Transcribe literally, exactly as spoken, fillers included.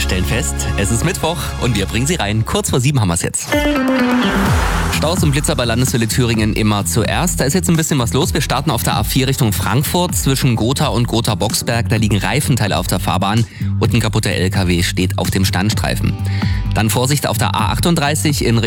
stellen fest, es ist Mittwoch und wir bringen Sie rein. Kurz vor sieben haben wir es jetzt. Staus und Blitzer bei Landeshölle Thüringen immer zuerst. Da ist jetzt ein bisschen was los. Wir starten auf der A vier Richtung Frankfurt zwischen Gotha und Gotha-Boxberg. Da liegen Reifenteile auf der Fahrbahn und ein kaputter L K W steht auf dem Standstreifen. Dann Vorsicht auf der A achtunddreißig in